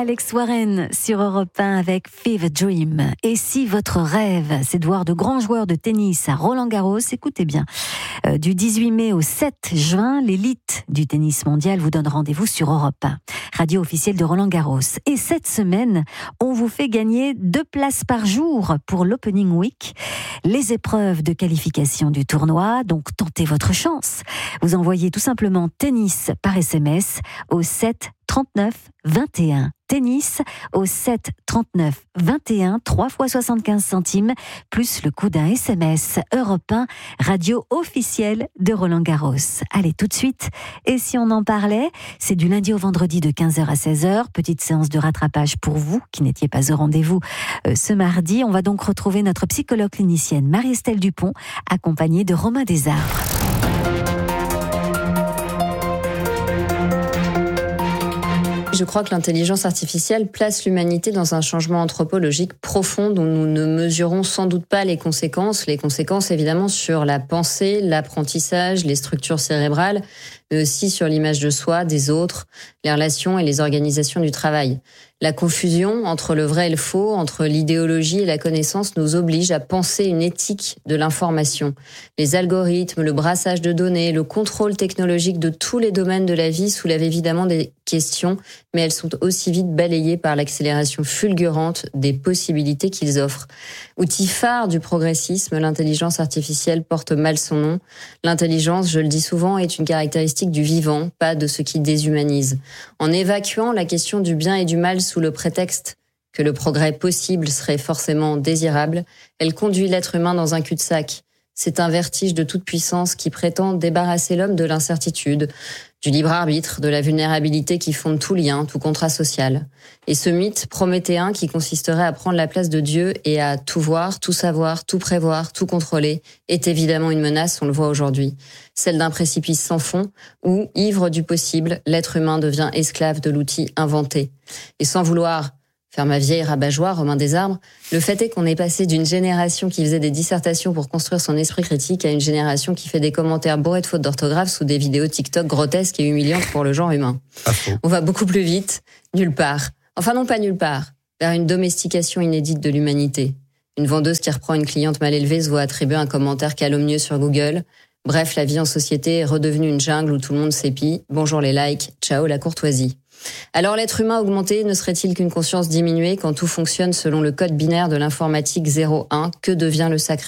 Alex Warren sur Europe 1 avec Fever Dream. Et si votre rêve, c'est de voir de grands joueurs de tennis à Roland-Garros, écoutez bien. Du 18 mai au 7 juin, l'élite du tennis mondial vous donne rendez-vous sur Europe 1, radio officielle de Roland-Garros. Et cette semaine, on vous fait gagner 2 places par jour pour l'Opening Week, les épreuves de qualification du tournoi. Donc tentez votre chance. Vous envoyez tout simplement tennis par SMS au 7 39 21. Tennis au 7 39 21, 3 fois 75 centimes, plus le coût d'un SMS. Europe 1, radio officielle de Roland-Garros. Allez, tout de suite. Et si on en parlait, c'est du lundi au vendredi de 15h à 16h. Petite séance de rattrapage pour vous qui n'étiez pas au rendez-vous ce mardi. On va donc retrouver notre psychologue clinicienne Marie-Estelle Dupont, accompagnée de Romain Desarbres. Je crois que l'intelligence artificielle place l'humanité dans un changement anthropologique profond dont nous ne mesurons sans doute pas les conséquences. Les conséquences, évidemment, sur la pensée, l'apprentissage, les structures cérébrales, mais aussi sur l'image de soi, des autres, les relations et les organisations du travail. La confusion entre le vrai et le faux, entre l'idéologie et la connaissance nous oblige à penser une éthique de l'information. Les algorithmes, le brassage de données, le contrôle technologique de tous les domaines de la vie soulèvent évidemment des questions, mais elles sont aussi vite balayées par l'accélération fulgurante des possibilités qu'ils offrent. Outil phare du progressisme, l'intelligence artificielle porte mal son nom. L'intelligence, je le dis souvent, est une caractéristique du vivant, pas de ce qui déshumanise. En évacuant la question du bien et du mal sous le prétexte que le progrès possible serait forcément désirable, elle conduit l'être humain dans un cul-de-sac. C'est un vertige de toute puissance qui prétend débarrasser l'homme de l'incertitude, du libre arbitre, de la vulnérabilité qui fonde tout lien, tout contrat social. Et ce mythe prométhéen qui consisterait à prendre la place de Dieu et à tout voir, tout savoir, tout prévoir, tout contrôler, est évidemment une menace, on le voit aujourd'hui. Celle d'un précipice sans fond où, ivre du possible, l'être humain devient esclave de l'outil inventé. Et sans vouloir faire ma vieille rabat-joie, Romain Desarbres, le fait est qu'on est passé d'une génération qui faisait des dissertations pour construire son esprit critique à une génération qui fait des commentaires bourrés de fautes d'orthographe sous des vidéos TikTok grotesques et humiliantes pour le genre humain. On va beaucoup plus vite, nulle part. Enfin non, pas nulle part, vers une domestication inédite de l'humanité. Une vendeuse qui reprend une cliente mal élevée se voit attribuer un commentaire calomnieux sur Google. Bref, la vie en société est redevenue une jungle où tout le monde s'épie. Bonjour les likes, ciao la courtoisie. Alors l'être humain augmenté ne serait-il qu'une conscience diminuée quand tout fonctionne selon le code binaire de l'informatique 0-1 ? Que devient le sacré ?